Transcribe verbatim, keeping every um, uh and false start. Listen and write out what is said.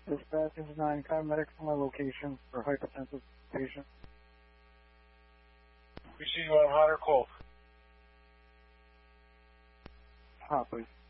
Dispatch is nine, paramedics from my location for hypertensive patient. We see you on hot or cold? Hot, please.